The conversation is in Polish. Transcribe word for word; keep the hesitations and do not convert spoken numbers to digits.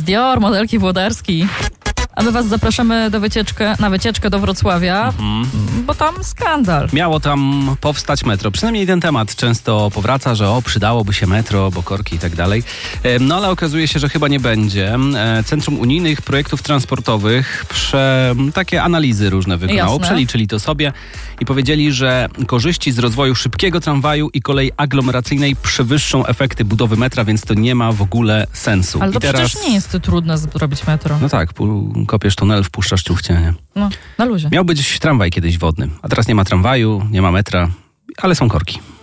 Dior, modelki Włodarski. A my was zapraszamy do wycieczkę, na wycieczkę do Wrocławia, mhm. bo tam skandal. Miało tam powstać metro. Przynajmniej ten temat często powraca, że o, przydałoby się metro, bo korki i tak dalej. No ale okazuje się, że chyba nie będzie. Centrum Unijnych Projektów Transportowych prze, takie analizy różne wykonało. Jasne. Przeliczyli to sobie i powiedzieli, że korzyści z rozwoju szybkiego tramwaju i kolei aglomeracyjnej przewyższą efekty budowy metra, więc to nie ma w ogóle sensu. Ale to I teraz... przecież nie jest to trudne zrobić metro. No tak, kopiesz tunel, wpuszczasz ciuchcie, nie? No, na luzie. Miał być tramwaj kiedyś wodny, a teraz nie ma tramwaju, nie ma metra, ale są korki.